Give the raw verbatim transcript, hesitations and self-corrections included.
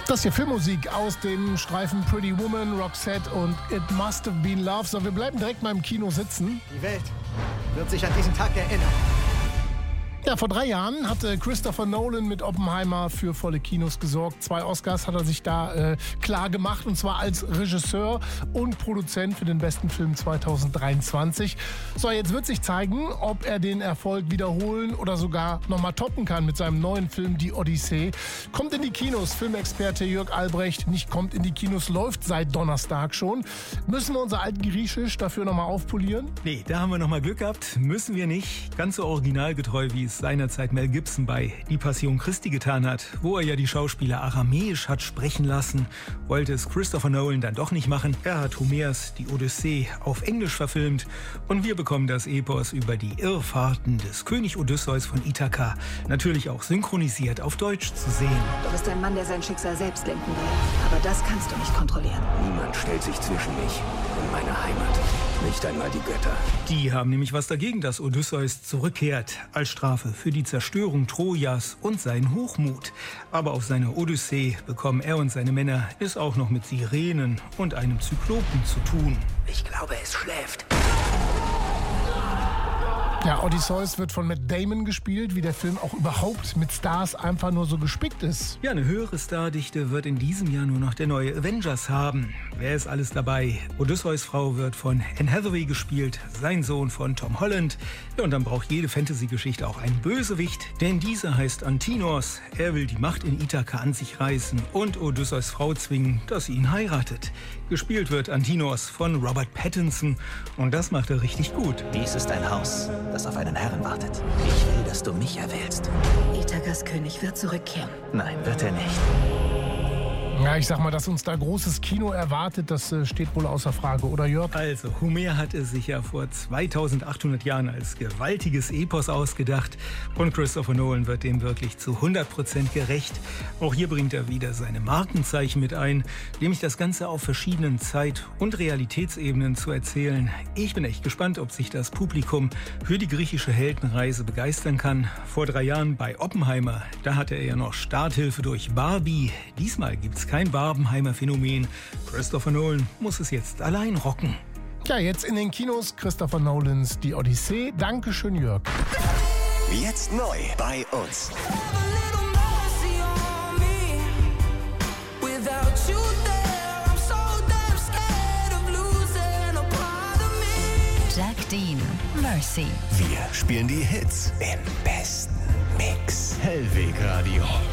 Das hier Filmmusik aus dem Streifen Pretty Woman, Roxette und It Must Have Been Love. So, wir bleiben direkt mal im Kino sitzen. Die Welt wird sich an diesen Tag erinnern. Ja, vor drei Jahren hatte Christopher Nolan mit Oppenheimer für volle Kinos gesorgt. Zwei Oscars hat er sich da äh, klar gemacht, und zwar als Regisseur und Produzent für den besten Film zweitausenddreiundzwanzig. So, jetzt wird sich zeigen, ob er den Erfolg wiederholen oder sogar nochmal toppen kann mit seinem neuen Film Die Odyssee. Kommt in die Kinos, Filmexperte Jörg Albrecht. Nicht kommt in die Kinos, läuft seit Donnerstag schon. Müssen wir unser Altgriechisch dafür nochmal aufpolieren? Nee, da haben wir nochmal Glück gehabt. Müssen wir nicht. Ganz so originalgetreu, wie es seinerzeit Mel Gibson bei Die Passion Christi getan hat, wo er ja die Schauspieler aramäisch hat sprechen lassen, wollte es Christopher Nolan dann doch nicht machen. Er hat Homers Die Odyssee auf Englisch verfilmt und wir bekommen das Epos über die Irrfahrten des König Odysseus von Ithaka natürlich auch synchronisiert auf Deutsch zu sehen. Du bist ein Mann, der sein Schicksal selbst lenken will. Aber das kannst du nicht kontrollieren. Niemand stellt sich zwischen mich und meine Heimat. Nicht einmal die Götter. Die haben nämlich was dagegen, dass Odysseus zurückkehrt, als Strafe für die Zerstörung Trojas und seinen Hochmut. Aber auf seiner Odyssee bekommen er und seine Männer es auch noch mit Sirenen und einem Zyklopen zu tun. Ich glaube, es schläft. Ja, Odysseus wird von Matt Damon gespielt, wie der Film auch überhaupt mit Stars einfach nur so gespickt ist. Ja, eine höhere Stardichte wird in diesem Jahr nur noch der neue Avengers haben. Wer ist alles dabei? Odysseus Frau wird von Anne Hathaway gespielt, sein Sohn von Tom Holland. Ja, und dann braucht jede Fantasy-Geschichte auch einen Bösewicht, denn dieser heißt Antinos. Er will die Macht in Ithaka an sich reißen und Odysseus Frau zwingen, dass sie ihn heiratet. Gespielt wird Antinos von Robert Pattinson und das macht er richtig gut. Dies ist ein Haus, das auf einen Herrn wartet. Ich will, dass du mich erwählst. Ithakas König wird zurückkehren. Nein, wird er nicht. Ja, ich sag mal, dass uns da großes Kino erwartet, das äh, steht wohl außer Frage, oder Jörg? Also, Homer hat es sich ja vor zweitausendachthundert Jahren als gewaltiges Epos ausgedacht und Christopher Nolan wird dem wirklich zu hundert Prozent gerecht. Auch hier bringt er wieder seine Markenzeichen mit ein, nämlich das Ganze auf verschiedenen Zeit- und Realitätsebenen zu erzählen. Ich bin echt gespannt, ob sich das Publikum für die griechische Heldenreise begeistern kann. Vor drei Jahren bei Oppenheimer, da hatte er ja noch Starthilfe durch Barbie. Diesmal gibt's kein Barbenheimer Phänomen. Christopher Nolan muss es jetzt allein rocken. Ja, jetzt in den Kinos Christopher Nolans Die Odyssee. Dankeschön, Jörg. Jetzt neu bei uns. Jack Dean, Mercy. Wir spielen die Hits im besten Mix. Hellweg Radio.